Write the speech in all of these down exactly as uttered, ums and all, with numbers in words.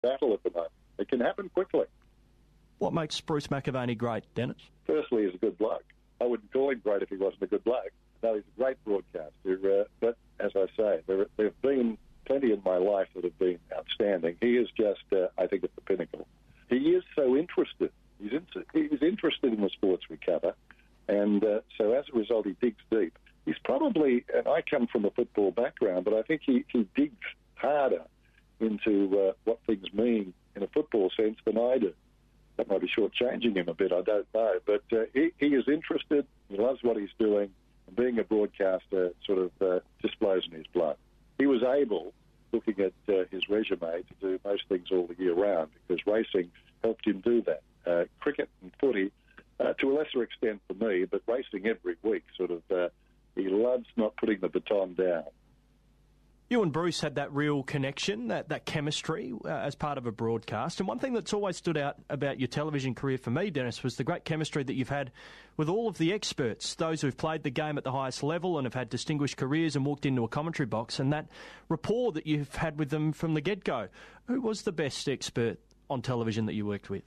battle at the moment. It can happen quickly. What makes Bruce McAvaney great, Dennis? Firstly, he's a good bloke. I wouldn't call him great if he wasn't a good bloke. No, he's a great broadcaster. Uh, but as I say, there have been plenty in my life that have been outstanding. He is just, uh, I think, at the pinnacle. He is so interested. He's, in, he's interested in the sports we cover. And uh, so as a result, he digs deep. He's probably, and I come from a football background, but I think he, he digs harder into uh, what things mean in a football sense than I do. That might be shortchanging him a bit, I don't know. But uh, he, he is interested, he loves what he's doing, and being a broadcaster sort of uh, just flows in his blood. He was able, looking at uh, his resume, to do most things all the year round because racing helped him do that. Uh, cricket and footy, uh, to a lesser extent for me, but racing every week, sort of, uh, he loves not putting the baton down. You and Bruce had that real connection, that, that chemistry uh, as part of a broadcast. And one thing that's always stood out about your television career for me, Dennis, was the great chemistry that you've had with all of the experts, those who've played the game at the highest level and have had distinguished careers and walked into a commentary box, and that rapport that you've had with them from the get-go. Who was the best expert on television that you worked with?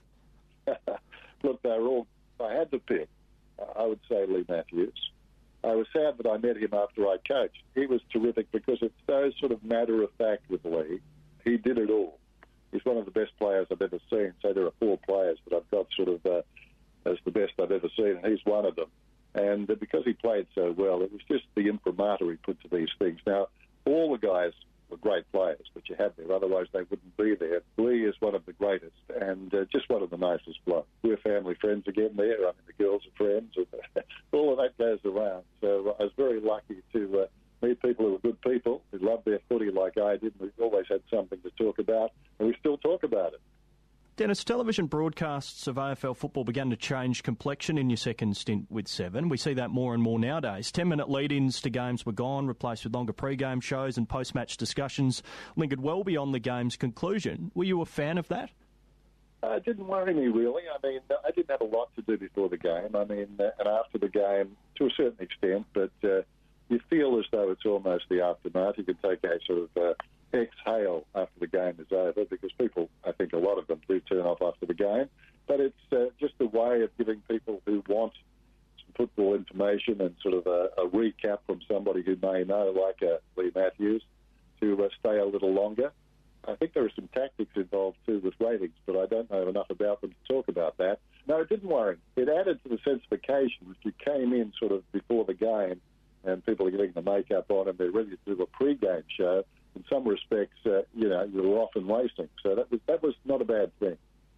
Look, they're all, if I had to pick, I would say Leigh Matthews. I was sad that I met him after I coached. He was terrific because it's so sort of matter-of-fact with Leigh. He did it all. He's one of the best players I've ever seen. So there are four players that I've got sort of uh, as the best I've ever seen, and he's one of them. And uh, because he played so well, it was just the imprimatur he put to these things. Now, all the guys were great players that you had there, otherwise they wouldn't be there. Leigh is one of the greatest and uh, just one of the nicest blokes. We're family friends again there. I mean, the girls are friends. And all of that goes around. So uh, I was very lucky to uh, meet people who were good people, who loved their footy like I did, and we've always had something to talk about, and we still talk about it. Dennis, television broadcasts of A F L football began to change complexion in your second stint with Seven. We see that more and more nowadays. Ten-minute lead-ins to games were gone, replaced with longer pre-game shows, and post-match discussions lingered well beyond the game's conclusion. Were you a fan of that? Uh, it didn't worry me, really. I mean, I didn't have a lot to do before the game. I mean, uh, and after the game, to a certain extent, but uh, you feel as though it's almost the aftermath. You can take a sort of uh, exhale after the game is over because people, I think a lot of them do turn off after the game. But it's uh, just a way of giving people who want some football information and sort of a, a recap from somebody who may know, like uh, Leigh Matthews, to uh, stay a little longer. I think there are some tactics involved too with ratings, but I don't know enough about them to talk about that. No, it didn't worry. It added to the sense of occasion. If you came in sort of before the game and people are getting the makeup on and they're ready to do a pre-game show, in some respects, uh, you know, you're often racing. So that was that was not a bad thing.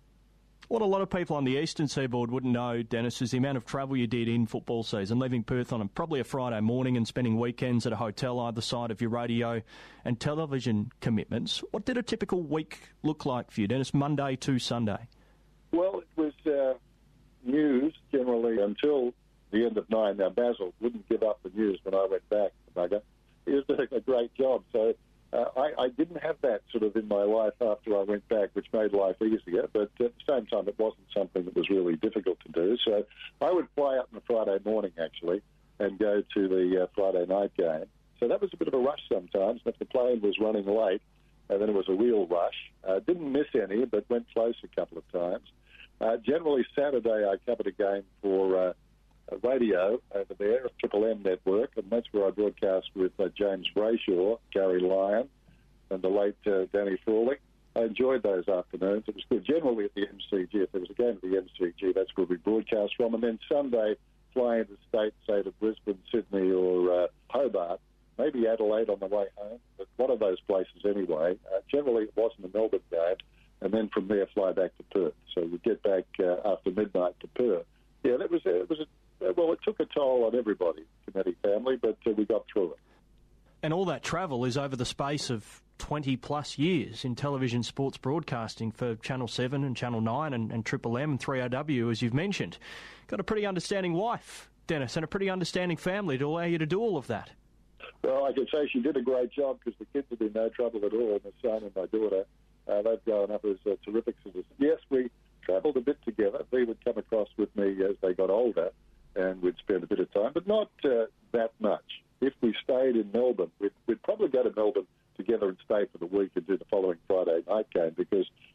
What a lot of people on the eastern seaboard wouldn't know, Dennis, is the amount of travel you did in football season, leaving Perth on a, probably a Friday morning and spending weekends at a hotel either side of your radio and television commitments. What did a typical week look like for you, Dennis, Monday to Sunday? Well, it was uh, news generally until the end of nine. Now, Basil wouldn't give up the news when I went back, the bugger. He was doing a great job, so... Uh, I, I didn't have that sort of in my life after I went back, which made life easier, but at the same time it wasn't something that was really difficult to do. So I would fly up on a Friday morning, actually, and go to the uh, Friday night game. So that was a bit of a rush sometimes, and if the plane was running late, and then it was a real rush. Uh, didn't miss any, but went close a couple of times. Uh, generally, Saturday I covered a game for uh, a radio over there, a Triple M network, and that's where I broadcast with uh, James Brayshaw, Gary Lyon, and the late uh, Danny Frawley. I enjoyed those afternoons. It was good. Generally at the M C G, if there was a game at the M C G, that's where we broadcast from. And then Sunday, fly into state, say to Brisbane, Sydney, or uh, Hobart, maybe Adelaide on the way home, but one of those places anyway. Uh, generally, it wasn't a Melbourne game, and then from there, fly back to Perth. So we'd get back uh, after midnight to Perth. Yeah, that was a, it was a well, it took a toll on everybody, Cometti family, but uh, we got through it. And all that travel is over the space of twenty plus years in television sports broadcasting for Channel seven and Channel nine and, and Triple M and three R W, as you've mentioned. Got a pretty understanding wife, Dennis, and a pretty understanding family to allow you to do all of that. Well, I can say she did a great job because the kids have been no trouble at all, my son and my daughter. Uh, they've grown up as uh, terrific citizens. Yes, we travelled a bit together. They would come across with me as they got older, and we'd spend a bit of time, but not uh, that much. If we stayed in Melbourne, we'd, we'd probably go to Melbourne together and stay for the week and do the following Friday night game because